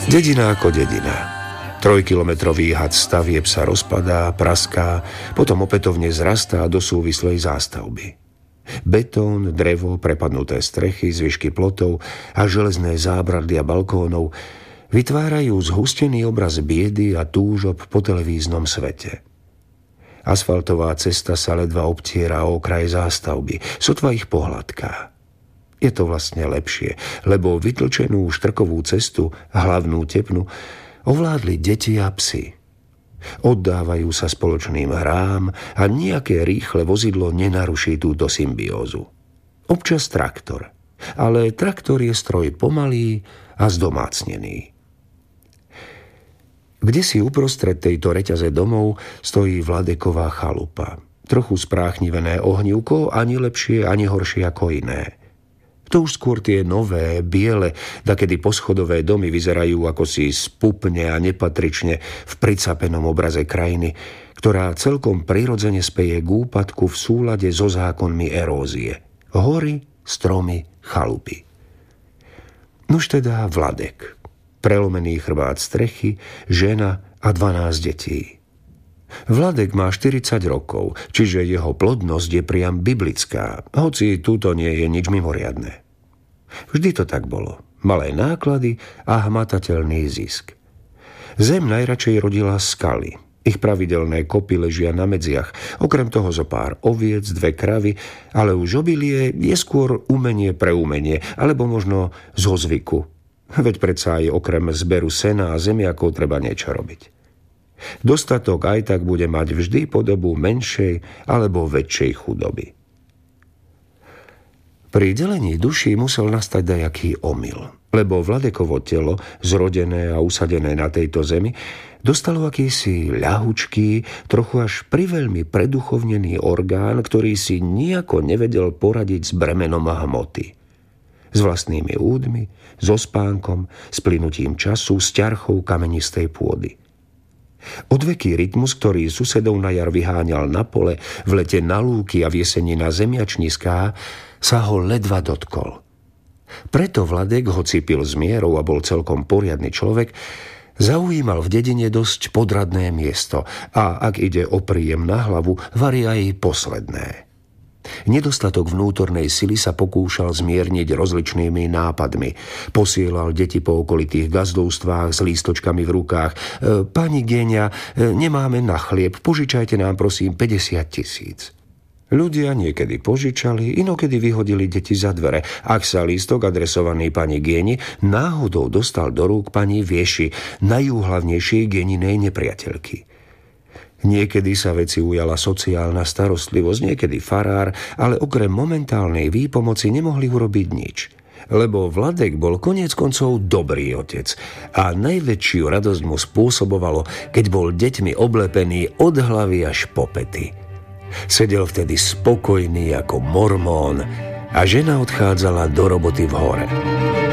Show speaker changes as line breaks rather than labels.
Dedina ako dedina. 3-kilometrový had stavieb sa rozpadá, praská, potom opätovne zrastá do súvislej zástavby. Betón, drevo, prepadnuté strechy, zvyšky plotov a železné zábradly a balkónov vytvárajú zhustený obraz biedy a túžob po televíznom svete. Asfaltová cesta sa ledva obtiera o okraj zástavby, sotva ich pohľadká. Je to vlastne lepšie, lebo vytlčenú štrkovú cestu, hlavnú tepnu, ovládli deti a psi. Oddávajú sa spoločným hrám a nejaké rýchle vozidlo nenaruší túto symbiózu. Občas traktor, ale traktor je stroj pomalý a zdomácnený. Kdesi uprostred tejto reťaze domov stojí Vladeková chalupa. Trochu spráchnivené ohnívko, ani lepšie, ani horšie ako iné. To už skôr tie nové, biele, dakedy poschodové domy vyzerajú ako si spupne a nepatrične v pricapenom obraze krajiny, ktorá celkom prirodzene speje k úpadku v súlade so zákonmi erózie. Hory, stromy, chalupy. Nuž teda Vladek. Prelomený chrbát strechy, žena a 12 detí. Vladek má 40 rokov, čiže jeho plodnosť je priam biblická, hoci túto nie je nič mimoriadne. Vždy to tak bolo. Malé náklady a hmatateľný zisk. Zem najradšej rodila skaly. Ich pravidelné kopy ležia na medziach, okrem toho zo pár oviec, 2 kravy, ale už obilie je skôr umenie pre umenie, alebo možno zo zvyku. Veď predsa aj okrem zberu sena a zemiakov treba niečo robiť. Dostatok aj tak bude mať vždy podobu menšej alebo väčšej chudoby. Pri delení duší musel nastať dajaký omyl, lebo Vladekovo telo, zrodené a usadené na tejto zemi, dostalo akýsi ľahučký, trochu až priveľmi preduchovnený orgán, ktorý si nijako nevedel poradiť s bremenom hmoty. S vlastnými údmi, so spánkom, s plynutím času, s ťarchou kamenistej pôdy. Odveký rytmus, ktorý susedov na jar vyháňal na pole, v lete na lúky a v jeseni na zemiačniská, sa ho ledva dotkol. Preto Vladek, hoci pil s mierou a bol celkom poriadny človek, zaujímal v dedine dosť podradné miesto a ak ide o príjem na hlavu, vari aj posledné. Nedostatok vnútornej sily sa pokúšal zmierniť rozličnými nápadmi. Posielal deti po okolitých gazdovstvách s lístočkami v rukách. Pani Géňa, nemáme na chlieb, požičajte nám prosím 50 000. Ľudia niekedy požičali, inokedy vyhodili deti za dvere, ak sa lístok adresovaný pani Géni náhodou dostal do rúk pani Vieši, najúhlavnejšej Géninej nepriateľky. Niekedy sa veci ujala sociálna starostlivosť, niekedy farár, ale okrem momentálnej výpomoci nemohli urobiť nič. Lebo Vladek bol koniec koncov dobrý otec a najväčšiu radosť mu spôsobovalo, keď bol deťmi oblepený od hlavy až po pety. Sedel vtedy spokojný ako mormón a žena odchádzala do roboty v hore.